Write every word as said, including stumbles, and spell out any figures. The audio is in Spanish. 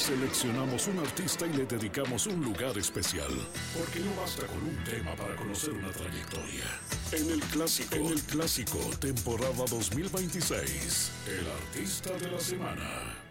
Seleccionamos un artista y le dedicamos un lugar especial, porque no basta con un tema para conocer una trayectoria. En el clásico, en el clásico, temporada dos mil veintiséis, el artista de la semana.